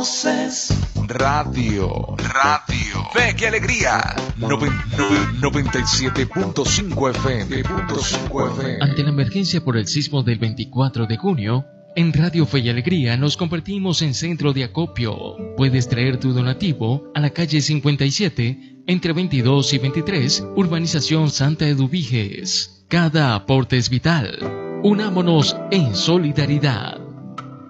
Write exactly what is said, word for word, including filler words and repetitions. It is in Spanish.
Voces Radio, Radio, Fe y Alegría, Noven- noven- noventa y siete punto cinco F M. Ante la emergencia por el sismo del veinticuatro de junio, en Radio Fe y Alegría nos convertimos en centro de acopio. Puedes traer tu donativo a la calle cincuenta y siete, entre veintidós y veintitrés, Urbanización Santa Eduviges. Cada aporte es vital. Unámonos en solidaridad.